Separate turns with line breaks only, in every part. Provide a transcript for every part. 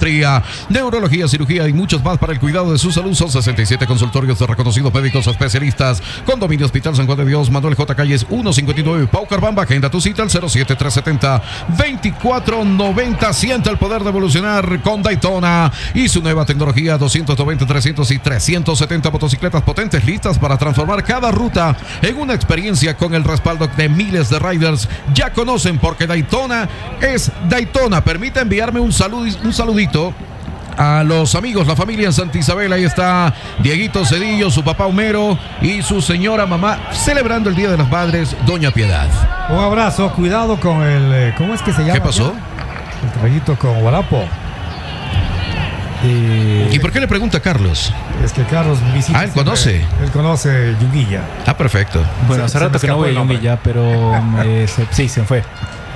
psiquiatría, neurología, cirugía y muchos más para el cuidado de su salud. Son 67 consultorios de reconocidos médicos especialistas. Condominio Hospital San Juan de Dios, Manuel J. Calles 159, Paucarbamba. Agenda tu cita al 07370-2490. Siente el poder de evolucionar con Daytona y su nueva tecnología 290, 300 y 370 motocicletas potentes listas para transformar cada ruta en una experiencia con el respaldo de miles de riders. Ya conocen porque Daytona es Daytona. Permite enviarme un saludito a los amigos, la familia en Santa Isabel. Ahí está Dieguito Cedillo, su papá Homero y su señora mamá celebrando el Día de las Madres, Doña Piedad.
Un abrazo, cuidado con el... ¿Cómo es que se llama?
¿Qué pasó?
El trayito con Guarapo.
¿Y por qué le pregunta a Carlos?
Es que Carlos visita.
Él conoce.
Él conoce Yunguilla.
Perfecto.
Bueno, hace rato que no voy a Yunguilla, pero sí, se fue.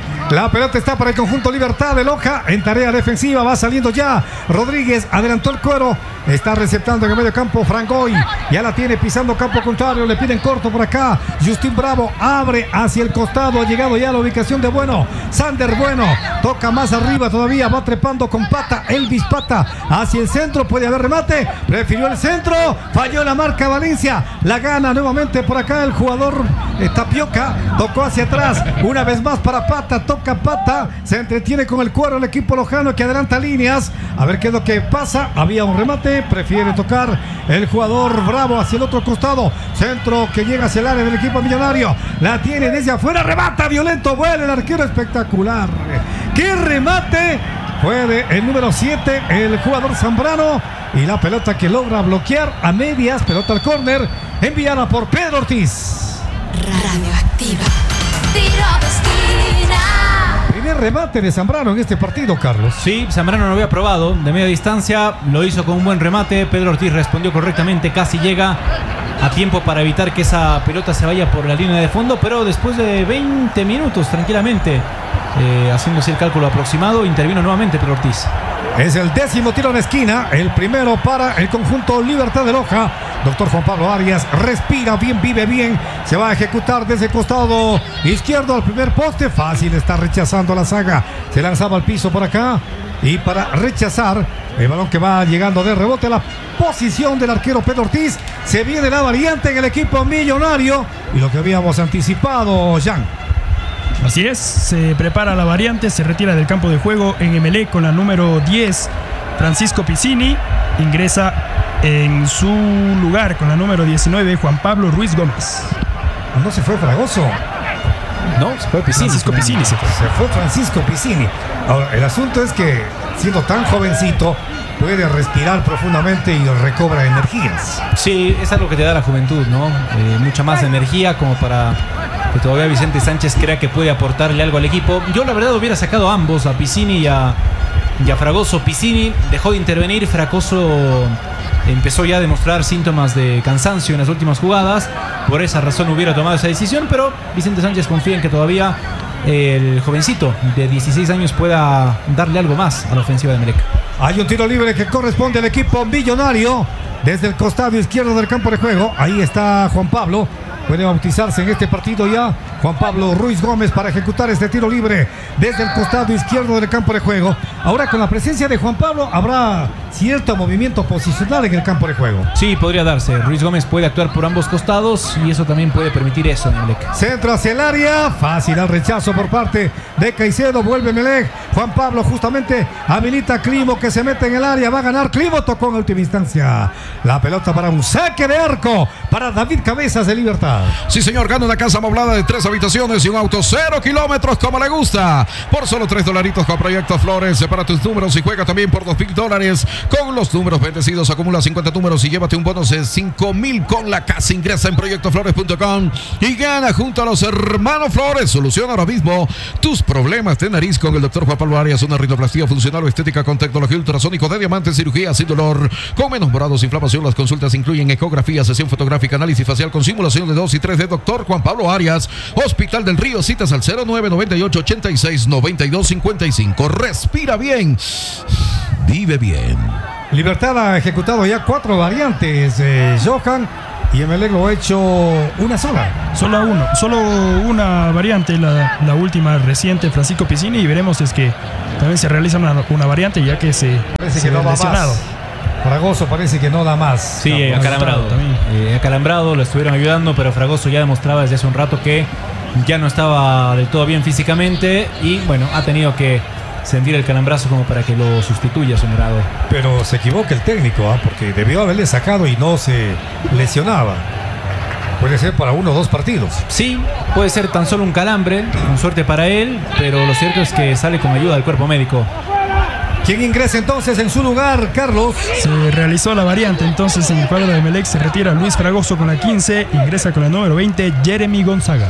La pelota está para el conjunto Libertad de Loja en tarea defensiva. Va saliendo ya Rodríguez. Adelantó el cuero. Está receptando en el medio campo Frangoy. Ya la tiene pisando campo contrario. Le piden corto por acá. Justin Bravo abre hacia el costado. Ha llegado ya a la ubicación de Bueno. Sander Bueno. Toca más arriba todavía. Va trepando con Pata. Elvis Pata hacia el centro. Puede haber remate. Prefirió el centro. Falló la marca Valencia. La gana nuevamente por acá el jugador Tapioca. Tocó hacia atrás. Una vez más para Pata. Toca Pata. Se entretiene con el cuero el equipo lojano que adelanta líneas. A ver qué es lo que pasa. Había un remate. Prefiere tocar el jugador Bravo hacia el otro costado. Centro que llega hacia el área del equipo millonario. La tiene desde afuera. Remata violento. Vuela el arquero espectacular. ¡Qué remate! Puede el número 7, el jugador Zambrano. Y la pelota que logra bloquear a medias. Pelota al córner. Enviada por Pedro Ortiz.
Radioactiva. Tiro de esquina.
Primer remate de Zambrano en este partido, Carlos.
Sí, Zambrano no había probado de media distancia, lo hizo con un buen remate. Pedro Ortiz respondió correctamente, casi llega a tiempo para evitar que esa pelota se vaya por la línea de fondo, pero después de 20 minutos tranquilamente, haciéndose el cálculo aproximado, intervino nuevamente Pedro Ortiz.
Es el 10º tiro en esquina, el primero para el conjunto Libertad de Loja. Doctor Juan Pablo Arias respira bien, vive bien. Se va a ejecutar desde el costado izquierdo al primer poste. Fácil, está rechazando la saga. Se lanzaba al piso por acá. Y para rechazar el balón que va llegando de rebote a la posición del arquero Pedro Ortiz. Se viene la variante en el equipo millonario. Y lo que habíamos anticipado, Jan.
Así es, se prepara la variante, se retira del campo de juego en Emelec con la número 10, Francisco Piccini. Ingresa en su lugar con la número 19, Juan Pablo Ruiz Gómez.
No se fue Fragoso.
No, se fue Piccini.
Francisco Piccini se fue.
Se fue Francisco Piccini. Ahora, el asunto es que siendo tan jovencito puede respirar profundamente y recobra energías.
Sí, es algo que te da la juventud, ¿no? Mucha más energía como para que todavía Vicente Sánchez crea que puede aportarle algo al equipo. Yo la verdad hubiera sacado a ambos, a Piccini y a Fragoso. Piccini dejó de intervenir, Fragoso empezó ya a demostrar síntomas de cansancio en las últimas jugadas. Por esa razón hubiera tomado esa decisión, pero Vicente Sánchez confía en que todavía el jovencito de 16 años pueda darle algo más a la ofensiva de Emelec.
Hay un tiro libre que corresponde al equipo millonario desde el costado izquierdo del campo de juego. Ahí está Juan Pablo. Puede bautizarse en este partido ya Juan Pablo Ruiz Gómez para ejecutar este tiro libre desde el costado izquierdo del campo de juego. Ahora con la presencia de Juan Pablo habrá cierto movimiento posicional en el campo de juego.
Sí, podría darse. Ruiz Gómez puede actuar por ambos costados y eso también puede permitir eso en Emelec.
Centro hacia el área, fácil al rechazo por parte de Caicedo, vuelve Emelec. Juan Pablo justamente habilita a Climo que se mete en el área, va a ganar Climo, tocó en última instancia la pelota para un saque de arco para David Cabezas de Libertad.
Sí, señor, gana una casa amoblada de 3 habitaciones y un auto 0 kilómetros como le gusta. Por solo $3 con Proyecto Flores. Separa tus números y juega también por $2,000. Con los números bendecidos acumula 50 números y llévate un bonus de 5,000 con la casa. Ingresa en proyectoflores.com y gana junto a los hermanos Flores. Soluciona ahora mismo tus problemas de nariz con el doctor Juan Pablo Arias. Una rinoplastia funcional o estética con tecnología ultrasónico de diamante, cirugía sin dolor, con menos morados, inflamación. Las consultas incluyen ecografía, sesión fotográfica, análisis facial con simulación de 2 y 3 de doctor Juan Pablo Arias. Hospital del Río, citas al 0998 86 92 55. Respira bien, vive bien.
Libertad ha ejecutado ya 4 variantes, Johan. y Emelec lo ha hecho una sola.
Solo una variante, la última reciente, Francisco Piccini, y veremos es que también se realiza una variante ya que
Parece
se
que no va
lesionado.
más. Fragoso parece que no da más.
Sí, acalambrado. Acalambrado, lo estuvieron ayudando, pero Fragoso ya demostraba desde hace un rato que ya no estaba del todo bien físicamente y bueno, ha tenido que sentir el calambrazo como para que lo sustituya su morado.
Pero se equivoca el técnico, porque debió haberle sacado y no se lesionaba. Puede ser para 1 o 2 partidos.
Sí, puede ser tan solo un calambre, con suerte para él, pero lo cierto es que sale con ayuda del cuerpo médico.
¿Quién ingresa entonces en su lugar, Carlos?
Se realizó la variante, entonces en el cuadro de Emelec se retira Luis Fragoso con la 15, ingresa con la número 20 Jeremy Gonzaga.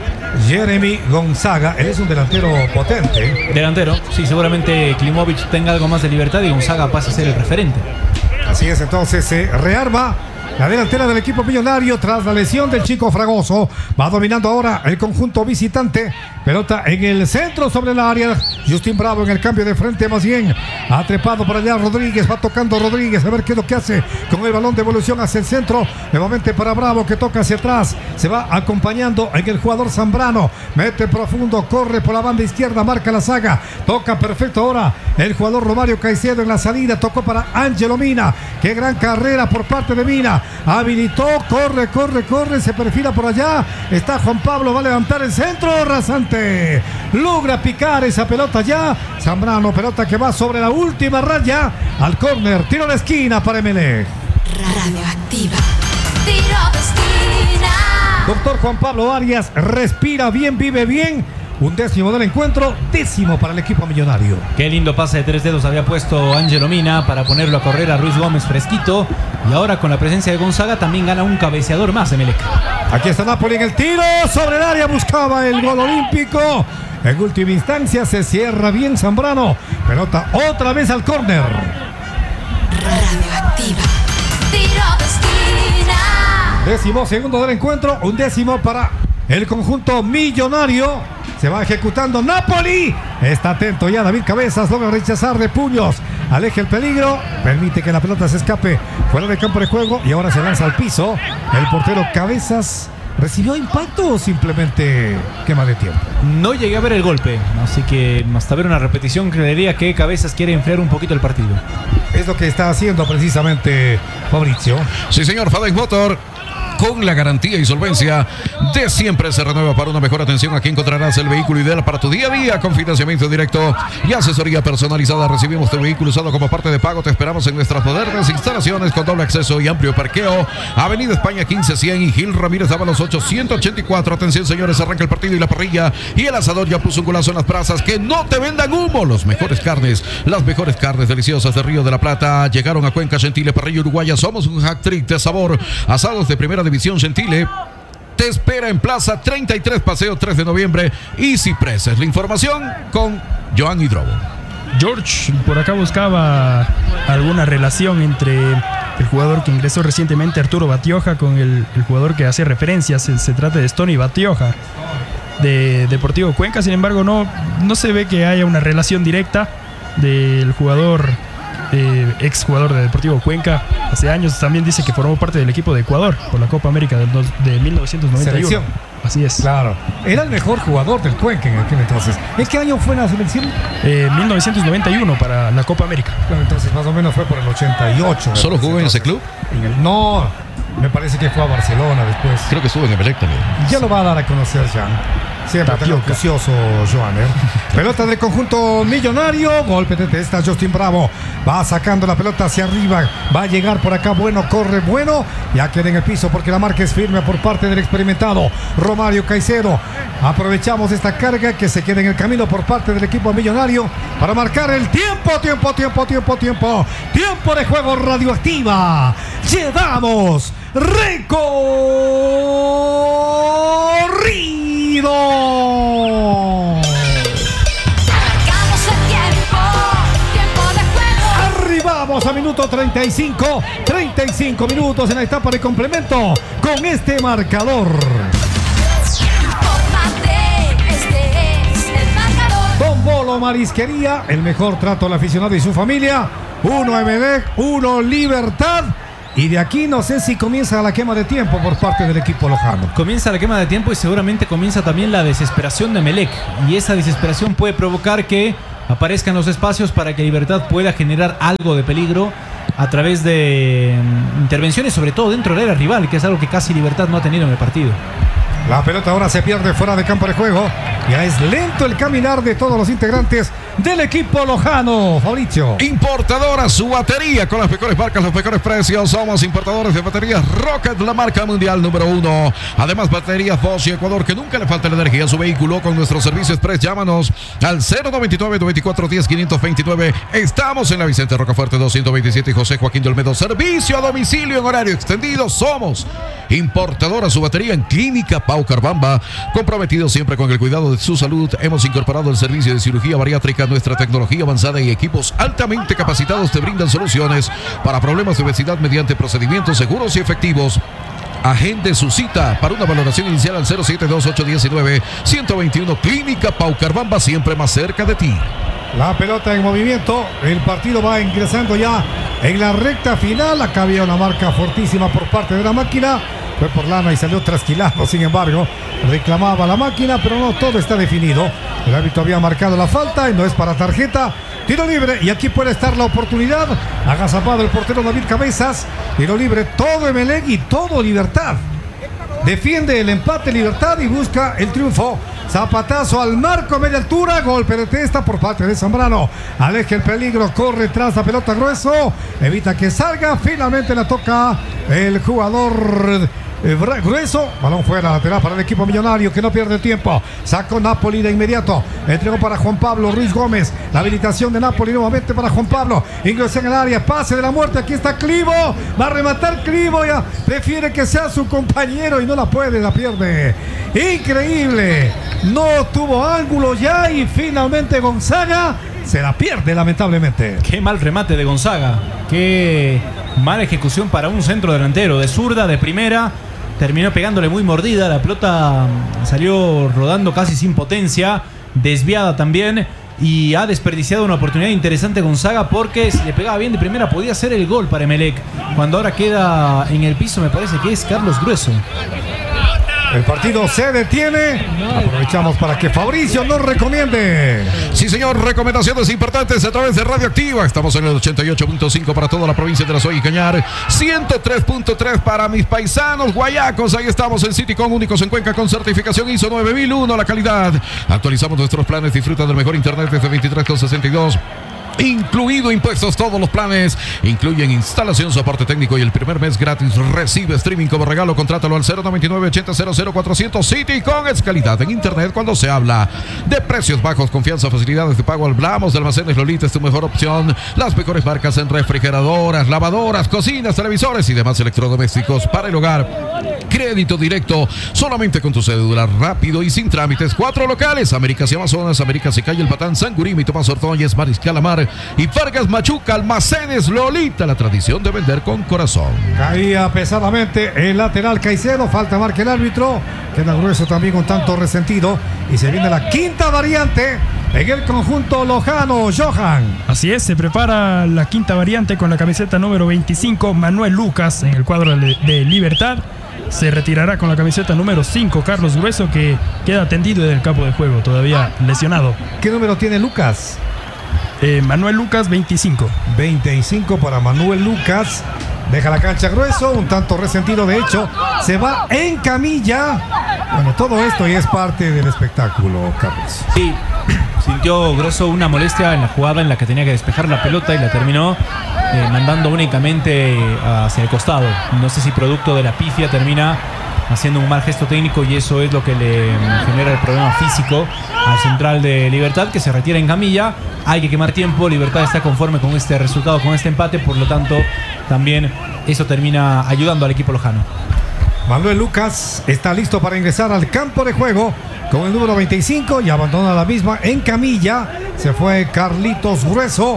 Jeremy Gonzaga, él es un delantero potente.
Delantero, sí, seguramente Klimovic tenga algo más de libertad y Gonzaga pasa a ser el referente.
Así es, entonces se rearma la delantera del equipo millonario tras la lesión del chico Fragoso. Va dominando ahora el conjunto visitante. Pelota en el centro sobre el área. Justin Bravo en el cambio de frente, más bien. Ha trepado por allá Rodríguez. Va tocando Rodríguez. A ver qué es lo que hace con el balón de evolución hacia el centro. Nuevamente para Bravo que toca hacia atrás. Se va acompañando en el jugador Zambrano. Mete profundo. Corre por la banda izquierda. Marca la saga. Toca perfecto ahora el jugador Romario Caicedo en la salida. Tocó para Ángelo Mina. Qué gran carrera por parte de Mina. Habilitó. Corre. Se perfila por allá. Está Juan Pablo. Va a levantar el centro. Rasante. Logra picar esa pelota ya. Zambrano, pelota que va sobre la última raya. Al córner, tiro de esquina para Emelec.
Radioactiva. Tiro de esquina.
Doctor Juan Pablo Arias, respira bien, vive bien. 10º del encuentro, 10º para el equipo millonario.
Qué lindo pase de 3 dedos había puesto Ángelo Mina para ponerlo a correr a Ruiz Gómez fresquito. Y ahora con la presencia de Gonzaga también gana un cabeceador más Emelec.
Aquí está Napoli en el tiro, sobre el área buscaba el gol olímpico. En última instancia se cierra bien Zambrano. Pelota otra vez al córner.
Radioactiva. Tiro de esquina.
12º del encuentro, 11º para el conjunto millonario. Se va ejecutando Napoli. Está atento ya David Cabezas. Logra rechazar de puños. Aleja el peligro. Permite que la pelota se escape fuera del campo de juego. Y ahora se lanza al piso. El portero Cabezas. ¿Recibió impacto o simplemente quema de tiempo?
No llegué a ver el golpe, así que hasta ver una repetición creería que Cabezas quiere enfriar un poquito el partido.
Es lo que está haciendo precisamente Fabricio.
Sí, señor, FedEx Motor. Con la garantía y solvencia de siempre se renueva para una mejor atención. Aquí encontrarás el vehículo ideal para tu día a día con financiamiento directo y asesoría personalizada. Recibimos tu vehículo usado como parte de pago. Te esperamos en nuestras modernas instalaciones con doble acceso y amplio parqueo. Avenida España 1500 y Gil Ramírez Dávalos 884. Atención, señores, arranca el partido y la parrilla. Y el asador ya puso un golazo en las brasas. Que no te vendan humo. Las mejores carnes deliciosas de Río de la Plata llegaron a Cuenca. Gentile Parrilla Uruguaya. Somos un hat-trick de sabor. Asados de primera división. Gentile te espera en Plaza 33, Paseo 3 de Noviembre y Cipreses. La información con Joan Hidrobo.
George por acá buscaba alguna relación entre el jugador que ingresó recientemente, Arturo Batioja, con el jugador que hace referencia. Se trata de Stony Batioja de Deportivo Cuenca. Sin embargo, no se ve que haya una relación directa del jugador, ex jugador de Deportivo Cuenca. Hace años también dice que formó parte del equipo de Ecuador por la Copa América de 1991.
Selección.
Así es.
Claro. Era el mejor jugador del Cuenca en aquel entonces. ¿En qué año fue la selección?
1991 para la Copa América.
Claro, entonces más o menos fue por el 88.
¿Solo jugó en ese club?
No, me parece que fue a Barcelona después.
Creo que estuvo en Emelec también.
Ya lo va a dar a conocer ya. Siempre tan oficioso, Joan. Pelota del conjunto millonario. Golpe de testa, Justin Bravo. Va sacando la pelota hacia arriba. Va a llegar por acá. Bueno, corre bueno. Ya queda en el piso porque la marca es firme por parte del experimentado Romario Caicedo. Aprovechamos esta carga que se queda en el camino por parte del equipo millonario para marcar el tiempo. Tiempo de juego Radioactiva. Llevamos recorrido.
Marcamos el tiempo de juego.
Arribamos a minuto 35. 35 minutos en la etapa de complemento con este marcador.
Infórmate, este es el marcador.
Don Bolo Marisquería, el mejor trato al aficionado y su familia. 1 Emelec, 1 Libertad. Y de aquí no sé si comienza la quema de tiempo por parte del equipo lojano.
Comienza la quema de tiempo y seguramente comienza también la desesperación de Emelec. Y esa desesperación puede provocar que aparezcan los espacios para que Libertad pueda generar algo de peligro a través de intervenciones, sobre todo dentro del área rival, que es algo que casi Libertad no ha tenido en el partido.
La pelota ahora se pierde fuera de campo de juego. Ya es lento el caminar de todos los integrantes del equipo lojano. Fabricio.
Importadora, su batería con las mejores marcas, los mejores precios. Somos importadores de baterías Rocket, la marca mundial número 1. Además, baterías Bosch y Ecuador, que nunca le falta la energía a su vehículo. Con nuestro servicio express, llámanos al 099-9410-529. Estamos en la Vicente Rocafuerte 227 y José Joaquín de Olmedo. Servicio a domicilio en horario extendido. Somos importadora, su batería en Clínica Pau Carbamba. Comprometido siempre con el cuidado de su salud. Hemos incorporado el servicio de cirugía bariátrica. Nuestra tecnología avanzada y equipos altamente capacitados te brindan soluciones para problemas de obesidad mediante procedimientos seguros y efectivos. Agende su cita para una valoración inicial al 0728119-121. Clínica Pau Carbamba, siempre más cerca de ti.
La pelota en movimiento. El partido va ingresando ya en la recta final. Acá había una marca fortísima por parte de la máquina. Fue por lana y salió trasquilado. Sin embargo, reclamaba la máquina, pero no todo está definido. El árbitro había marcado la falta y no es para tarjeta. Tiro libre y aquí puede estar la oportunidad. Agazapado el portero David Cabezas. Tiro libre, todo Emelec y todo Libertad. Defiende el empate Libertad y busca el triunfo. Zapatazo al marco, media altura, golpe de testa por parte de Zambrano. Aleja el peligro, corre tras la pelota Grueso, evita que salga, finalmente la toca el jugador Grueso. Balón fuera, lateral para el equipo millonario que no pierde tiempo. Sacó Napoli de inmediato, entregó para Juan Pablo Ruiz Gómez. La habilitación de Napoli nuevamente para Juan Pablo. Ingresó en el área, pase de la muerte. Aquí está Clivo, va a rematar Clivo. Ya prefiere que sea su compañero y no la puede, la pierde. Increíble, no tuvo ángulo ya y finalmente Gonzaga se la pierde lamentablemente.
Qué mal remate de Gonzaga, qué mala ejecución para un centro delantero, de zurda, de primera. Terminó pegándole muy mordida, la pelota salió rodando casi sin potencia, desviada también, y ha desperdiciado una oportunidad interesante Gonzaga, porque si le pegaba bien de primera podía ser el gol para Emelec. Cuando ahora queda en el piso, me parece que es Carlos Grueso.
El partido se detiene. Aprovechamos para que Fabricio nos recomiende.
Sí, señor, recomendaciones importantes a través de Radioactiva. Estamos en el 88.5 para toda la provincia de La Suay y Cañar, 103.3 para mis paisanos guayacos. Ahí estamos en Citycom, únicos en Cuenca con certificación ISO 9001, la calidad. Actualizamos nuestros planes, disfruta del mejor internet desde 23,62. Incluido impuestos, todos los planes incluyen instalación, soporte técnico y el primer mes gratis. Recibe streaming como regalo, contrátalo al 099-800400. Citycom es calidad en internet cuando se habla de precios bajos, confianza, facilidades de pago. Hablamos de Almacenes Lolita, es tu mejor opción. Las mejores marcas en refrigeradoras, lavadoras, cocinas, televisores y demás electrodomésticos para el hogar. Crédito directo solamente con tu cédula, rápido y sin trámites. 4 locales: Américas y Amazonas, Américas y Calle El Patán, San Gurín, Tomás Ordóñez, Mariscal Amar y Vargas Machuca. Almacenes Lolita, la tradición de vender con corazón.
Caía pesadamente el lateral Caicedo, falta marca el árbitro. Queda Grueso también un tanto resentido y se viene la quinta variante en el conjunto lojano. Johan.
Así es, se prepara la quinta variante con la camiseta número 25, Manuel Lucas, en el cuadro de Libertad. Se retirará con la camiseta número 5, Carlos Grueso, que queda tendido en el campo de juego, todavía lesionado.
¿Qué número tiene Lucas?
Manuel Lucas, 25.
25 para Manuel Lucas. Deja la cancha Grueso, un tanto resentido, de hecho, se va en camilla. Bueno, todo esto ya es parte del espectáculo, Carlos.
Sí, sintió Grueso una molestia en la jugada en la que tenía que despejar la pelota y la terminó mandando únicamente hacia el costado. No sé si producto de la pifia termina haciendo un mal gesto técnico y eso es lo que le genera el problema físico al central de Libertad, que se retira en camilla. Hay que quemar tiempo, Libertad está conforme con este resultado, con este empate, por lo tanto también eso termina ayudando al equipo lojano.
Manuel Lucas está listo para ingresar al campo de juego con el número 25 y abandona la misma en camilla. Se fue Carlitos Grueso.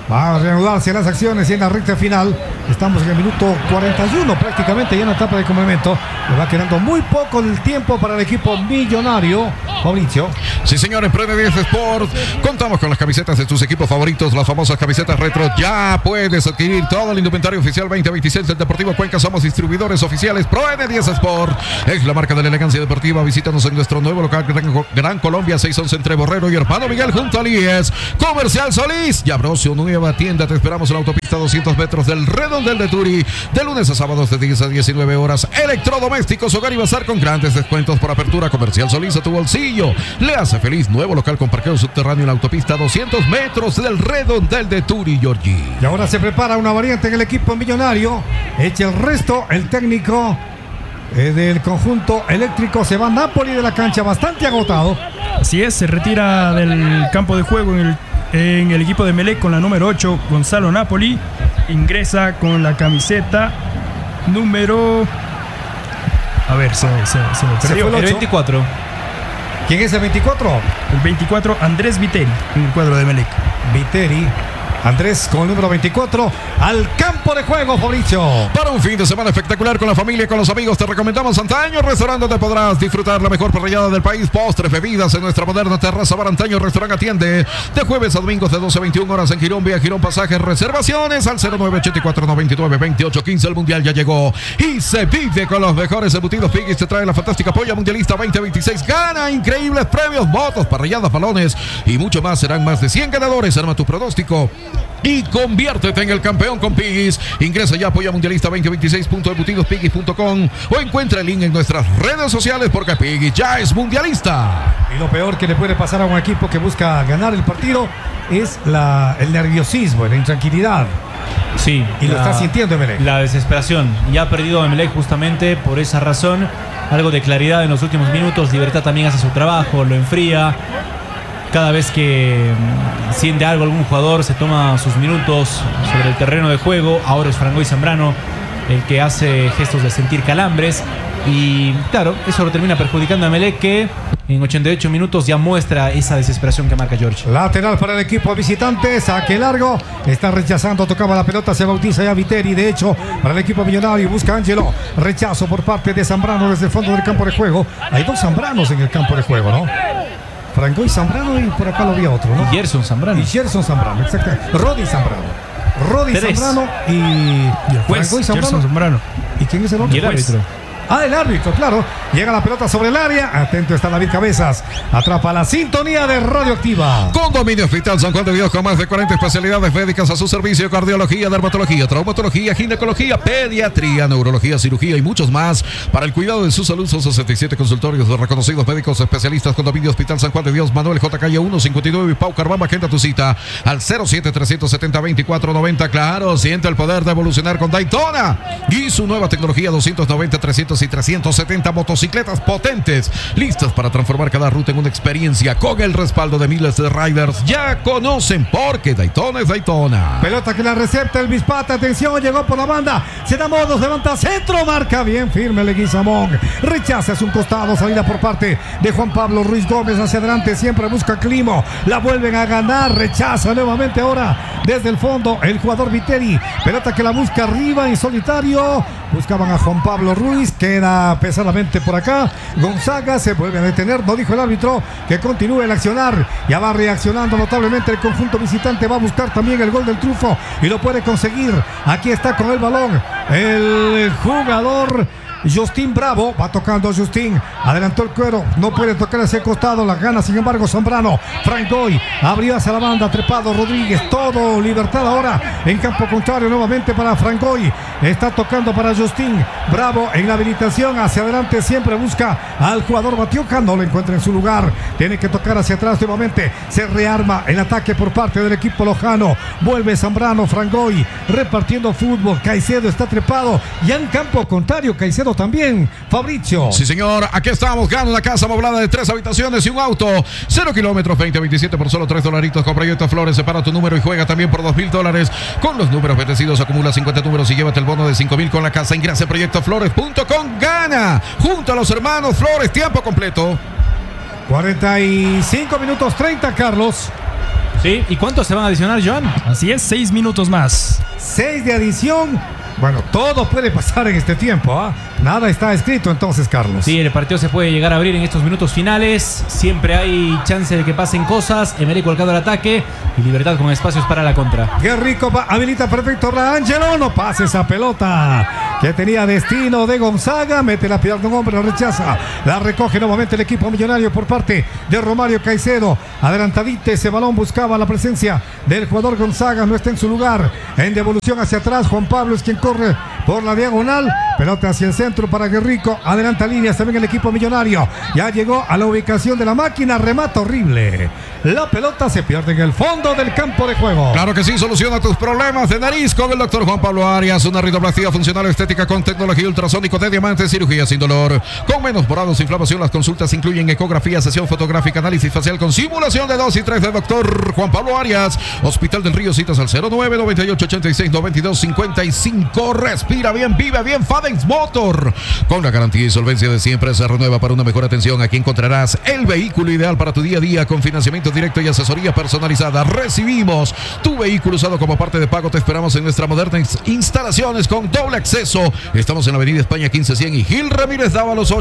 Va a reanudarse las acciones y en la recta final. Estamos en el minuto 41, prácticamente ya en la etapa de complemento. Le va quedando muy poco del tiempo para el equipo millonario. Fabricio.
Sí, señores, Prende 10 Sport. Contamos con las camisetas de tus equipos favoritos, las famosas camisetas retro. Ya puedes adquirir todo el indumentario oficial 2026 del Deportivo Cuenca. Somos distribuidores oficiales. Prende 10 Sport es la marca de la elegancia deportiva. Visítanos en nuestro nuevo local Gran Colombia 611 entre Borrero y Hermano Miguel junto a Líes. Comercial Solís. Ya abrió su nueva tienda. Te esperamos en la autopista 200 metros del Redondel de Turi. De lunes a sábados de 10 a 19 horas. Electrodomésticos, hogar y bazar con grandes descuentos por apertura. Comercial Solís a tu bolsillo. Le hace feliz. Nuevo local con parqueo subterráneo en la autopista 200 metros del Redondel de Turi, Giorgi.
Y ahora se prepara una variante en el equipo millonario. Echa el resto. El técnico del conjunto eléctrico se va a Napoli de la cancha, bastante agotado.
Así es, se retira del campo de juego en el equipo de Emelec con la número 8, Gonzalo Napoli. Ingresa con la camiseta número... A ver, se perdió.
fue
El 24.
¿Quién es el 24?
El 24, Andrés Viteri, en el cuadro de Emelec.
Viteri. Andrés con el número 24 al campo de juego, Fabricio.
Para un fin de semana espectacular con la familia, con los amigos, te recomendamos Antaño Restaurante, donde podrás disfrutar la mejor parrillada del país, postres, bebidas en nuestra moderna terraza. Barantaño Restaurante atiende de jueves a domingos de 12 a 21 horas en Girón, vía Girón Pasajes. Reservaciones al 0984-99-2815. El Mundial ya llegó y se vive con los mejores embutidos. Piggy's te trae la fantástica polla mundialista 2026. Gana increíbles premios, motos, parrilladas, balones y mucho más. Serán más de 100 ganadores. Arma tu pronóstico y conviértete en el campeón con Piggy's. Ingresa ya a Polla Mundialista 2026.embutidospiggy's.com o encuentra el link en nuestras redes sociales porque Piggy's ya es mundialista.
Y lo peor que le puede pasar a un equipo que busca ganar el partido es el nerviosismo, la intranquilidad.
Sí.
Y lo está sintiendo Emelec.
La desesperación. Ya ha perdido Emelec justamente por esa razón. Algo de claridad en los últimos minutos. Libertad también hace su trabajo, lo enfría. Cada vez que siente algo algún jugador se toma sus minutos sobre el terreno de juego. Ahora es Frangoy Zambrano el que hace gestos de sentir calambres. Y claro, eso lo termina perjudicando a Emelec, que en 88 minutos ya muestra esa desesperación que marca George.
Lateral para el equipo visitante, saque largo, está rechazando, tocaba la pelota, se bautiza ya Viteri. De hecho, para el equipo millonario busca Ángelo, rechazo por parte de Zambrano desde el fondo del campo de juego. Hay dos Zambranos en el campo de juego, ¿no? Frangoy Zambrano y por acá lo había otro, ¿no?
Y Gerson Zambrano.
Y Gerson Zambrano, exactamente. Rodi Zambrano. Rodi
Tres.
Zambrano y
el juez,
Frangoy
Gerson Zambrano.
¿Y quién es el otro?
Y el árbitro.
Ah, el árbitro, claro. Llega la pelota sobre el área. Atento está David Cabezas. Atrapa la sintonía de Radioactiva.
Condominio Hospital San Juan de Dios con más de 40 especialidades médicas a su servicio: cardiología, dermatología, ginecología, pediatría, neurología, cirugía y muchos más. Para el cuidado de su salud son 67 consultorios de reconocidos médicos especialistas. Condominio Hospital San Juan de Dios, Manuel J. Calle 159 y Pau Carbamba. Agenda tu cita al 07-370-2490. Claro, siente el poder de evolucionar con Daytona y su nueva tecnología 290, 300 y 370 motocicletas potentes, listas para transformar cada ruta en una experiencia, con el respaldo de miles de riders. Ya conocen porque Daytona es Daytona.
Pelota que la recepta el Bispata. Atención, llegó por la banda. Se da modos, levanta centro, marca bien firme Leguizamón. Rechaza hacia un costado, salida por parte de Juan Pablo Ruiz Gómez hacia adelante. Siempre busca Climo. La vuelven a ganar. Rechaza nuevamente ahora desde el fondo el jugador Viteri. Pelota que la busca arriba en solitario. Buscaban a Juan Pablo Ruiz. Queda pesadamente por acá. Gonzaga se vuelve a detener. No dijo el árbitro que continúe el accionar. Ya va reaccionando notablemente el conjunto visitante. Va a buscar también el gol del triunfo y lo puede conseguir. Aquí está con el balón el jugador Justin Bravo. Va tocando Justin. Adelantó el cuero. No puede tocar hacia el costado. La gana sin embargo Zambrano. Frangoy abrió hacia la banda. Trepado Rodríguez. Todo libertad ahora en campo contrario nuevamente para Frangoy. Está tocando para Justin Bravo en la habilitación. Hacia adelante siempre busca al jugador Batioca. No lo encuentra en su lugar. Tiene que tocar hacia atrás nuevamente. Se rearma el ataque por parte del equipo lojano. Vuelve Zambrano. Frangoy repartiendo fútbol. Caicedo está trepado. Ya en campo contrario Caicedo también. Fabricio.
Sí, señor. Aquí estamos. Gana una casa amoblada de 3 habitaciones y un auto. 0 kilómetros, 2027 por solo $3. Con Proyecto Flores. Separa tu número y juega también por $2,000. Con los números bendecidos acumula 50 números y llévate el bono de 5,000 con la casa. Ingresa a proyectoflores.com. Gana junto a los hermanos Flores. Tiempo completo.
45 minutos 30, Carlos.
Sí, ¿y cuántos se van a adicionar, Joan?
Así es, 6 minutos más.
6 de adición. Bueno, todo puede pasar en este tiempo, ¿ah? Nada está escrito entonces, Carlos.
Sí, el partido se puede llegar a abrir en estos minutos finales. Siempre hay chance de que pasen cosas. Emelec colgado al ataque y Libertad con espacios para la contra.
Qué rico, habilita perfecto Rangelo. No pase esa pelota que tenía destino de Gonzaga. Mete la pierna de un hombre, la rechaza. La recoge nuevamente el equipo millonario por parte de Romario Caicedo. Adelantadito ese balón, buscaba la presencia del jugador Gonzaga. No está en su lugar. En devolución hacia atrás, Juan Pablo es quien corre por la diagonal. Pelota hacia el centro para Guerrico. Adelanta líneas también el equipo millonario. Ya llegó a la ubicación de la máquina. Remata horrible. La pelota se pierde en el fondo del campo de juego.
Claro que sí, soluciona tus problemas de nariz con el doctor Juan Pablo Arias. Una rinoplastia funcional estética con tecnología ultrasónico de diamante, cirugía sin dolor. Con menos morados, inflamación, las consultas incluyen ecografía, sesión fotográfica, análisis facial con simulación de 2 y 3 del doctor Juan Pablo Arias. Hospital del Río, citas al 09 98 86 92 55. Respira bien, vive bien, Fadens Motor. Con la garantía y solvencia de siempre, se renueva para una mejor atención. Aquí encontrarás el vehículo ideal para tu día a día con financiamiento directo y asesoría personalizada. Recibimos tu vehículo usado como parte de pago. Te esperamos en nuestras modernas instalaciones con doble acceso. Estamos en la Avenida España 1500 y Gil Ramírez Dávalos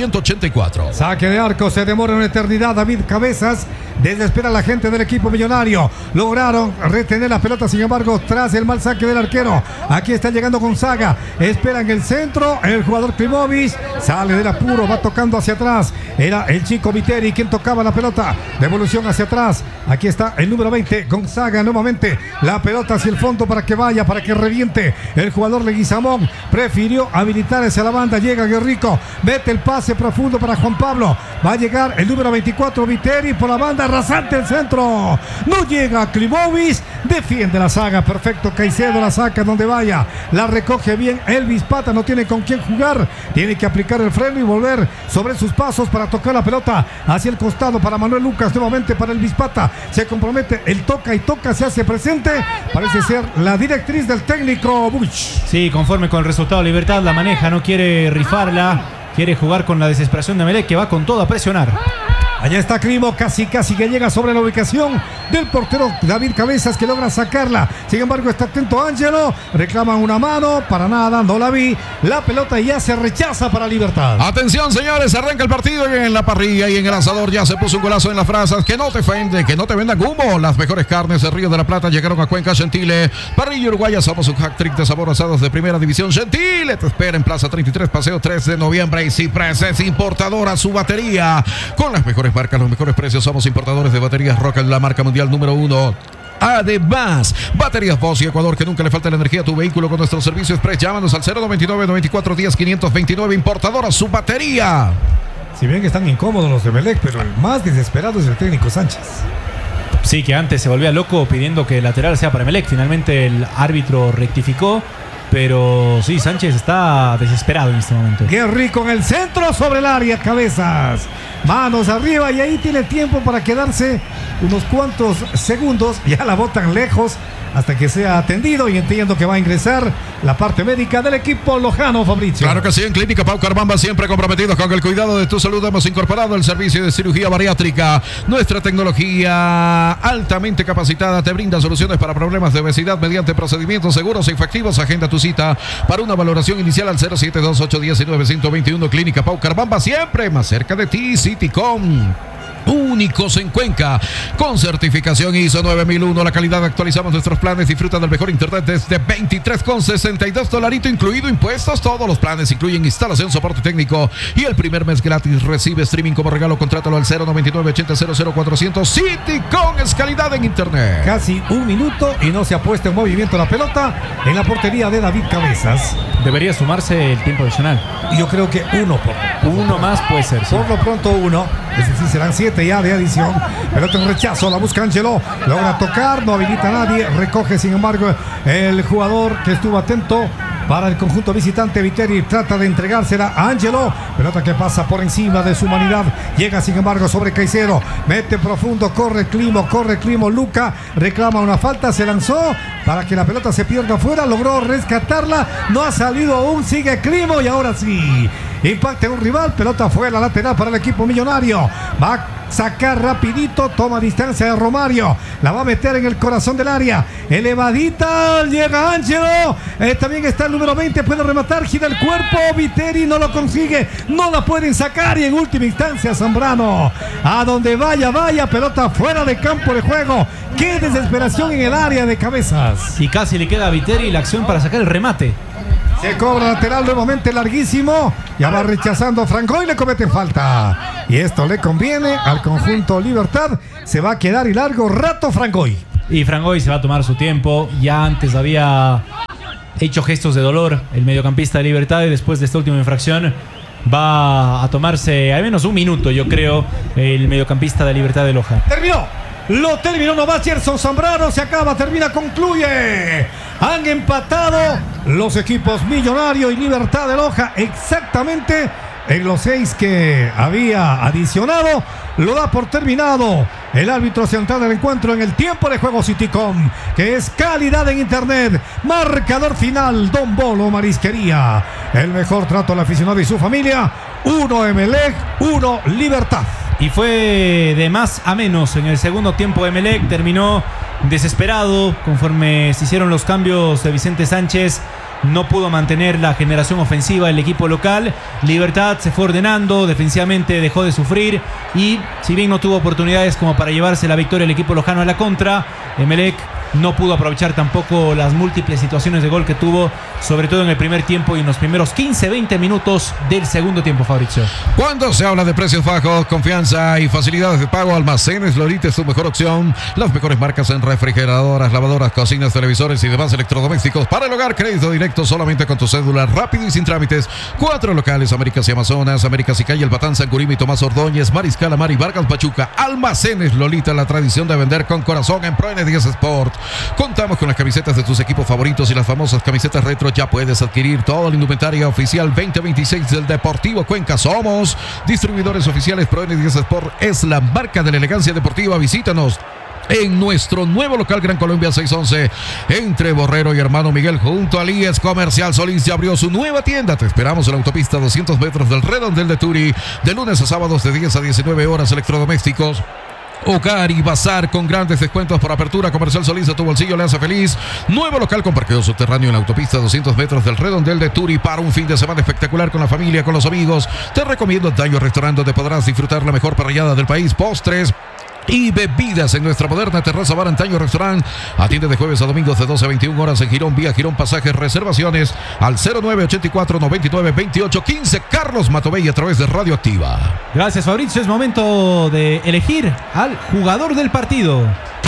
884.
Saque de arco, se demora una eternidad. David Cabezas desespera a la gente del equipo millonario. Lograron retener la pelota, sin embargo, tras el mal saque del arquero. Aquí está llegando Gonzaga. Espera en el centro. El jugador Klimovic sale del apuro, va tocando hacia atrás. Era el chico Viteri quien tocaba la pelota. Devolución hacia atrás. Aquí está el número 20, Gonzaga nuevamente. La pelota hacia el fondo para que vaya, para que reviente. El jugador Leguizamón prefirió habilitar hacia la banda. Llega Guerrico, mete el pase profundo para Juan Pablo. Va a llegar el número 24, Viteri por la banda, rasante el centro. No llega Klimovic, defiende la saga. Perfecto, Caicedo la saca donde vaya. La recoge bien Elvis Pata, no tiene con quién jugar. Tiene que aplicar el freno y volver sobre sus pasos para tocar la pelota hacia el costado para Manuel Lucas, nuevamente para Elvis Pata. Se compromete, el toca y toca, se hace presente. Parece ser la directriz del técnico Buch.
Sí, conforme con el resultado, Libertad la maneja, no quiere rifarla, quiere jugar con la desesperación de Emelec, que va con todo a presionar.
Allá está Climo, casi que llega sobre la ubicación del portero David Cabezas, que logra sacarla. Sin embargo, está atento Ángelo, reclama una mano, para nada, no la vi. La pelota ya se rechaza para Libertad.
Atención, señores, arranca el partido y en la parrilla y en el asador ya se puso un golazo en las brasas. Que no te ofende, que no te vendan humo. Las mejores carnes del Río de la Plata llegaron a Cuenca Gentile. Parrilla Uruguaya, somos un hat-trick de sabor asados de primera división. Gentile te espera en Plaza 33, Paseo 3 de noviembre. Y Ciprés es importadora, su batería con las mejores marcas, los mejores precios. Somos importadores de baterías Rocket, la marca mundial número 1. Además, baterías Bosch y Ecuador, que nunca le falta la energía a tu vehículo con nuestro servicio express. Llámanos al 099 94 10 529. Importadora, su batería.
Si bien que están incómodos los de Emelec, pero el más desesperado es el técnico Sánchez.
Sí, que antes se volvía loco pidiendo que el lateral sea para Emelec. Finalmente el árbitro rectificó. Pero sí, Sánchez está desesperado en este momento.
Qué rico en el centro, sobre el área, Cabezas. Manos arriba y ahí tiene tiempo para quedarse unos cuantos segundos. Ya la botan lejos hasta que sea atendido, y entiendo que va a ingresar la parte médica del equipo lojano, Fabricio.
Claro que sí, en Clínica Pau Carbamba, siempre comprometidos con el cuidado de tu salud, hemos incorporado el servicio de cirugía bariátrica. Nuestra tecnología altamente capacitada te brinda soluciones para problemas de obesidad mediante procedimientos seguros e efectivos. Agenda tu cita para una valoración inicial al 072819121. Clínica Pau Carbamba, siempre más cerca de ti. Citycom, únicos en Cuenca, con certificación ISO 9001. La calidad, actualizamos nuestros planes. Disfruta del mejor internet desde $23.62, incluido impuestos. Todos los planes incluyen instalación, soporte técnico y el primer mes gratis. Recibe streaming como regalo. Contrátalo al 099 80 00400. Citycom es calidad en internet.
Casi un minuto y no se ha puesto en movimiento la pelota en la portería de David Cabezas.
Debería sumarse el tiempo adicional.
Y yo creo que
uno más puede ser. Sí.
Por lo pronto uno, es decir, serán 7 ya de adición. Pelota en rechazo, la busca Ángelo, logra tocar, no habilita a nadie, recoge sin embargo el jugador que estuvo atento para el conjunto visitante. Viteri trata de entregársela a Ángelo, pelota que pasa por encima de su humanidad, llega sin embargo sobre Caicedo, mete profundo, corre Climo, Luca reclama una falta, se lanzó para que la pelota se pierda afuera, logró rescatarla, no ha salido aún, sigue Climo y ahora sí impacta un rival, pelota fuera lateral para el equipo millonario. Va sacar rapidito, toma distancia de Romario, la va a meter en el corazón del área, elevadita, llega Ángelo, también está el número 20, puede rematar, gira el cuerpo, Viteri no lo consigue, no la pueden sacar y en última instancia Zambrano, a donde vaya, pelota fuera de campo de juego, qué desesperación en el área de Cabezas.
Y casi le queda a Viteri la acción para sacar el remate.
Se cobra lateral nuevamente larguísimo. Ya va rechazando Franco y le cometen falta. Y esto le conviene al conjunto Libertad. Se va a quedar y largo rato Francoy.
Y Francoy se va a tomar su tiempo. Ya antes había hecho gestos de dolor el mediocampista de Libertad. Y después de esta última infracción va a tomarse al menos un minuto, yo creo, el mediocampista de Libertad de Loja.
Terminó. Lo terminó nomás Gerson Zambrano. Se acaba, termina, concluye. Han empatado los equipos Millonario y Libertad de Loja exactamente en los 6 que había adicionado. Lo da por terminado el árbitro central del encuentro en el tiempo de juego Citycom, que es calidad en internet. Marcador final, Don Bolo Marisquería. El mejor trato al aficionado y su familia. 1 Emelec, 1 Libertad.
Y fue de más a menos en el segundo tiempo. Emelec terminó desesperado conforme se hicieron los cambios de Vicente Sánchez. No pudo mantener la generación ofensiva del equipo local. Libertad se fue ordenando, defensivamente dejó de sufrir y si bien no tuvo oportunidades como para llevarse la victoria el equipo lojano a la contra, Emelec no pudo aprovechar tampoco las múltiples situaciones de gol que tuvo, sobre todo en el primer tiempo y en los primeros 15-20 minutos del segundo tiempo, Fabricio.
Cuando se habla de precios bajos, confianza y facilidades de pago, Almacenes Lolita es tu mejor opción. Las mejores marcas en refrigeradoras, lavadoras, cocinas, televisores y demás electrodomésticos para el hogar. Crédito directo solamente con tu cédula, rápido y sin trámites. 4 locales: Américas y Amazonas, Américas y Calle, El Patán, San Curimi, Tomás Ordóñez, Mariscal, Amar y Vargas, Pachuca. Almacenes Lolita, la tradición de vender con corazón en Pro N10 Sport. Contamos con las camisetas de tus equipos favoritos y las famosas camisetas retro. Ya puedes adquirir todo el indumentario oficial 2026 del Deportivo Cuenca. Somos distribuidores oficiales. Pro N10 Sport es la marca de la elegancia deportiva. Visítanos en nuestro nuevo local Gran Colombia 611 entre Borrero y Hermano Miguel junto al IES Comercial Solís. Ya abrió su nueva tienda. Te esperamos en la autopista 200 metros del Redondel de Turi, de lunes a sábados de 10 a 19 horas. Electrodomésticos, hogar y bazar con grandes descuentos por apertura. Comercial Solís, a tu bolsillo le hace feliz. Nuevo local con parqueo subterráneo en la autopista 200 metros del Redondel de Turi para un fin de semana espectacular con la familia, con los amigos. Te recomiendo Antaño Restaurante, donde podrás disfrutar la mejor parrillada del país, postres y bebidas en nuestra moderna terraza bar Antaño Restaurant. Atiende de jueves a domingos de 12 a 21 horas en Girón, vía Girón Pasajes. Reservaciones al 0984 99 28 15. Carlos Matobey a través de Radio Activa.
Gracias, Fabricio. Es momento de elegir al jugador del partido.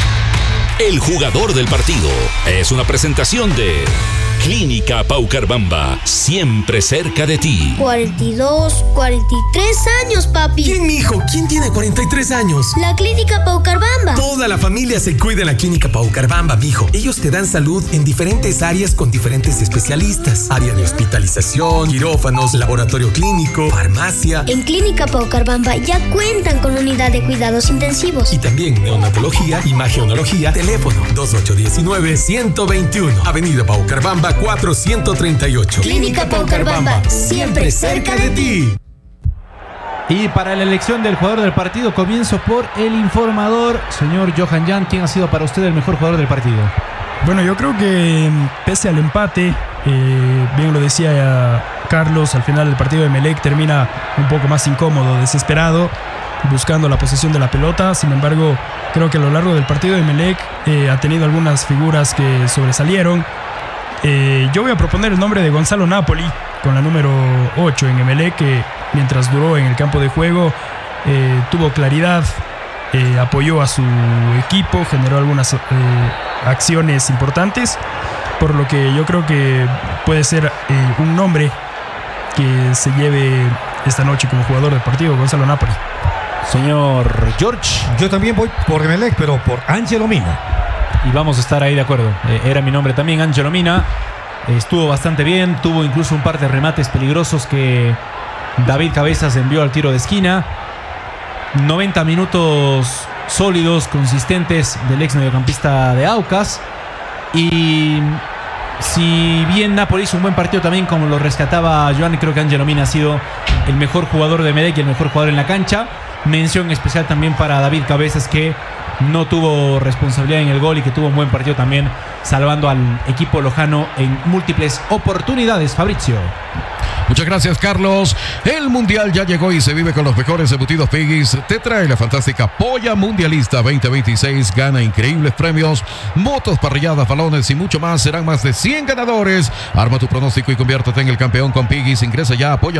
El jugador del partido es una presentación de Clínica Paucarbamba, siempre cerca de ti.
42, 43 años, papi.
¿Quién, mijo? ¿Quién tiene 43 años?
La Clínica Paucarbamba.
Toda la familia se cuida en la Clínica Paucarbamba, mijo. Ellos te dan salud en diferentes áreas con diferentes especialistas. Área de hospitalización, quirófanos, laboratorio clínico, farmacia.
En Clínica Paucarbamba ya cuentan con unidad de cuidados intensivos.
Y también neonatología, imagenología. Teléfono 2819-121. Avenida Paucarbamba 438.
Clínica Paucarbamba, siempre cerca de ti.
Y para la elección del jugador del partido, comienzo por el informador, señor Johan Jan. ¿Quién ha sido para usted el mejor jugador del partido?
Bueno, yo creo que pese al empate, bien lo decía Carlos, al final del partido de Emelec termina un poco más incómodo, desesperado, buscando la posesión de la pelota. Sin embargo, creo que a lo largo del partido de Emelec ha tenido algunas figuras que sobresalieron. Yo voy a proponer el nombre de Gonzalo Napoli con la número 8 en Emelec, que mientras duró en el campo de juego tuvo claridad, apoyó a su equipo, generó algunas acciones importantes, por lo que yo creo que puede ser un nombre que se lleve esta noche como jugador del partido, Gonzalo Napoli.
Señor George.
Yo también voy por Emelec, pero por Ángelo Mina.
Y vamos a estar ahí de acuerdo. Era mi nombre también, Ángelo Mina. Estuvo bastante bien, tuvo incluso un par de remates peligrosos que David Cabezas envió al tiro de esquina. 90 minutos sólidos, consistentes del ex mediocampista de Aucas. Y si bien Napoli hizo un buen partido también, como lo rescataba Joan, creo que Ángelo Mina ha sido el mejor jugador de Emelec y el mejor jugador en la cancha. mención especial también para David Cabezas, que no tuvo responsabilidad en el gol y que tuvo un buen partido también, salvando al equipo lojano en múltiples oportunidades. Fabricio.
Muchas gracias, Carlos. El Mundial ya llegó y se vive con los mejores embutidos Piggy's. Te trae la fantástica Polla Mundialista 2026. Gana increíbles premios, motos, parrilladas, balones y mucho más. Serán más de 100 ganadores. Arma tu pronóstico y conviértete en el campeón con Piggy's. Ingresa ya a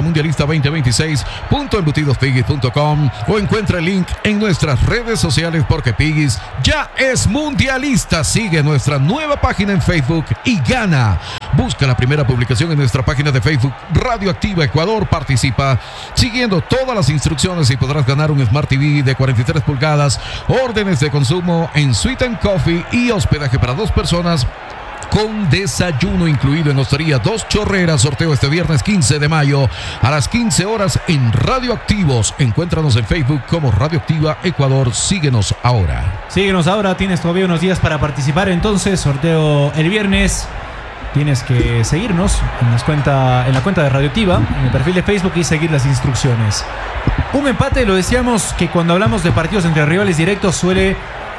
pollamundialista2026.embutidospiggy's.com o encuentra el link en nuestras redes sociales, porque Piggy's ya es mundialista. Sigue nuestra nueva página en Facebook y gana. Busca la primera publicación en nuestra página de Facebook Radioactiva Ecuador. Participa siguiendo todas las instrucciones y podrás ganar un Smart TV de 43 pulgadas, órdenes de consumo en Sweet and Coffee y hospedaje para 2 personas con desayuno incluido en Hostería 2 Chorreras. Sorteo este viernes 15 de mayo a las 15 horas en Radioactivos. Encuéntranos en Facebook como Radioactiva Ecuador. Síguenos ahora.
Tienes todavía unos días para participar. Entonces, sorteo el viernes. Tienes que seguirnos en la cuenta de Radioactiva, en el perfil de Facebook, y seguir las instrucciones. Un empate, lo decíamos, que cuando hablamos de partidos entre rivales directos suele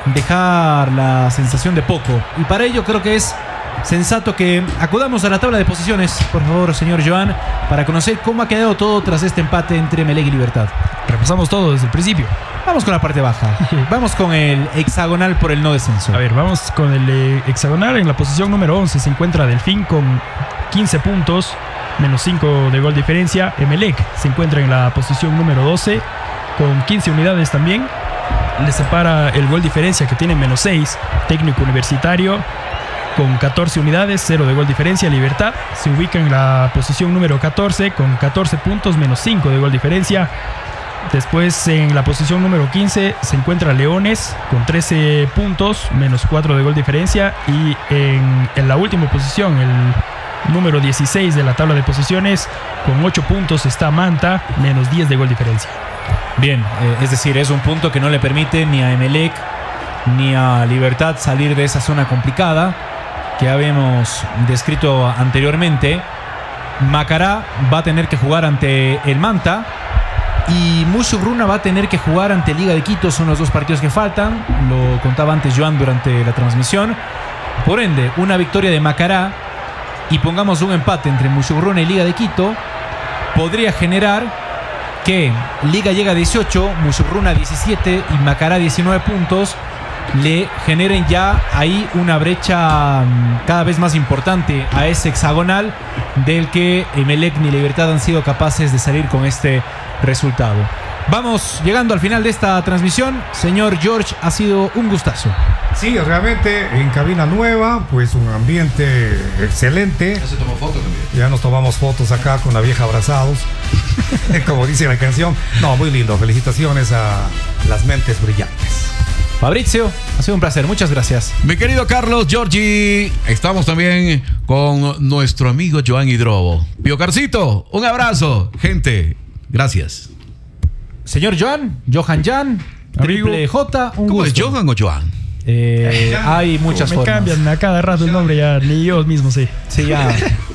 dejar la sensación de poco. Y para ello creo que es sensato que acudamos a la tabla de posiciones, por favor, señor Joan, para conocer cómo ha quedado todo tras este empate entre Emelec y Libertad.
Repasamos todo desde el principio.
Vamos con la parte baja. Vamos con el hexagonal por el no descenso.
A ver, vamos con el hexagonal. En la posición número 11 se encuentra Delfín con 15 puntos, menos 5 de gol diferencia. Emelec se encuentra en la posición número 12 con 15 unidades también. Le separa el gol diferencia, que tiene menos 6. Técnico Universitario con 14 unidades, 0 de gol diferencia. Libertad se ubica en la posición número 14 con 14 puntos, menos 5 de gol diferencia. Después, en la posición número 15 se encuentra Leones con 13 puntos, menos 4 de gol diferencia. Y en la última posición, el número 16 de la tabla de posiciones, con 8 puntos está Manta, menos 10 de gol diferencia.
Bien, es decir, es un punto que no le permite ni a Emelec ni a Libertad salir de esa zona complicada que habíamos descrito anteriormente. Macará va a tener que jugar ante el Manta y Musugruna va a tener que jugar ante Liga de Quito. Son los 2 partidos que faltan. Lo contaba antes Joan durante la transmisión. Por ende, una victoria de Macará y pongamos un empate entre Musugruna y Liga de Quito podría generar que Liga llega a 18, Musugruna 17 y Macará 19 puntos. Le generen ya ahí una brecha cada vez más importante a ese hexagonal del que Emelec ni Libertad han sido capaces de salir con este resultado. Vamos llegando al final de esta transmisión. Señor George, ha sido un gustazo.
Sí, realmente en cabina nueva, pues un ambiente excelente.
Ya se tomó foto también.
Ya nos tomamos fotos acá con la vieja abrazados, como dice la canción. No, muy lindo. Felicitaciones a las mentes brillantes.
Fabricio, ha sido un placer, muchas gracias.
Mi querido Carlos, Giorgi, estamos también con nuestro amigo Joan Hidrobo. Piocarcito, un abrazo, gente, gracias.
Señor Joan, Johan Jan, Triple J, un
¿Cómo
gusto.
es, Johan o Joan?
Hay muchas formas.
Me cambian a cada rato el nombre, ya ni yo mismo sé.
Sí, ya.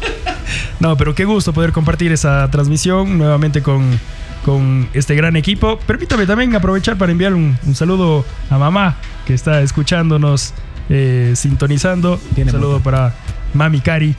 No, pero qué gusto poder compartir esa transmisión nuevamente con este gran equipo. Permítame también aprovechar para enviar un saludo a mamá, que está escuchándonos, sintonizando. Un saludo para Mami Cari,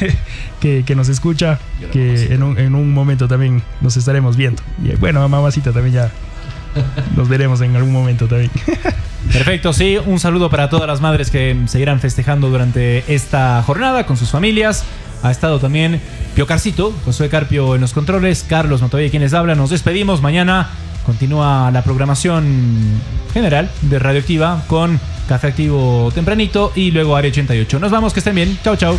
que nos escucha, que en un momento también nos estaremos viendo. Y bueno, a mamacita también ya nos veremos en algún momento también.
Perfecto, sí, un saludo para todas las madres que seguirán festejando durante esta jornada con sus familias. Ha estado también Piocarcito, Josué Carpio en los controles, Carlos Motoya quien les habla. Nos despedimos. Mañana continúa la programación general de Radioactiva con Café Activo tempranito y luego Área 88. Nos vamos, que estén bien. Chau, chau.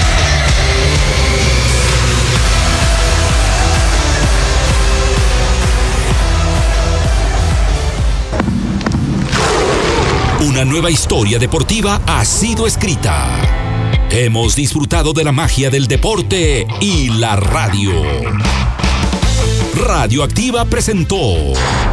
Una nueva historia deportiva ha sido escrita. Hemos disfrutado de la magia del deporte y la radio. Radioactiva presentó